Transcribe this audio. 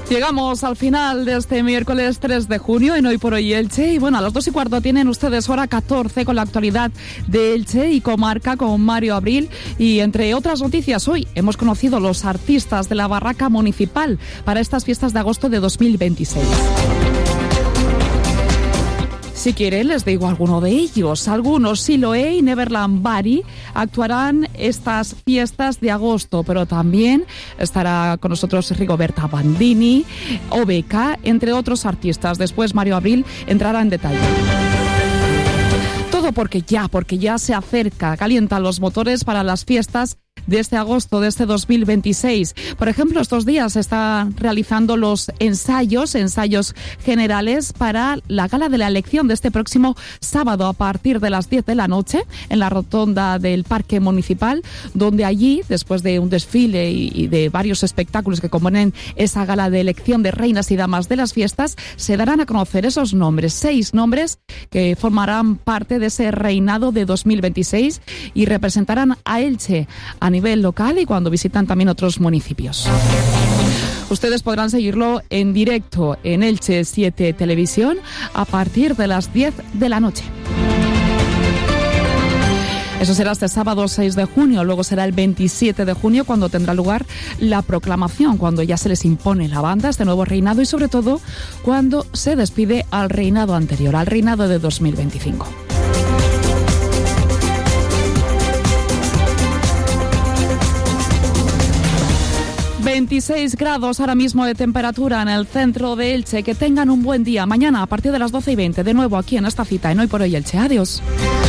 Llegamos al final de este miércoles 3 de junio en Hoy por Hoy Elche. Y bueno, a las 2:15 tienen ustedes hora 14 con la actualidad de Elche y comarca con Mario Abril. Y entre otras noticias, hoy hemos conocido los artistas de la barraca municipal para estas fiestas de agosto de 2026. Si quieren, les digo alguno de ellos. Algunos, Siloé y Neverland Bari, actuarán estas fiestas de agosto, pero también estará con nosotros Rigoberta Bandini, OBK, entre otros artistas. Después Mario Abril entrará en detalle. Todo porque ya se acerca, calientan los motores para las fiestas de este agosto, de este 2026. Por ejemplo, estos días se están realizando los ensayos generales para la gala de la elección de este próximo sábado a partir de las 10 de la noche en la rotonda del Parque Municipal, donde allí, después de un desfile y de varios espectáculos que componen esa gala de elección de reinas y damas de las fiestas, se darán a conocer esos nombres, 6 nombres que formarán parte de ese reinado de 2026 y representarán a Elche a nivel local y cuando visitan también otros municipios. Ustedes podrán seguirlo en directo en Elche 7 Televisión a partir de las 10 de la noche. Eso será este sábado 6 de junio, luego será el 27 de junio cuando tendrá lugar la proclamación, cuando ya se les impone la banda, este nuevo reinado y sobre todo cuando se despide al reinado anterior, al reinado de 2025. 26 grados ahora mismo de temperatura en el centro de Elche. Que tengan un buen día. Mañana a partir de las 12:20 de nuevo aquí en esta cita en Hoy por Hoy Elche. Adiós.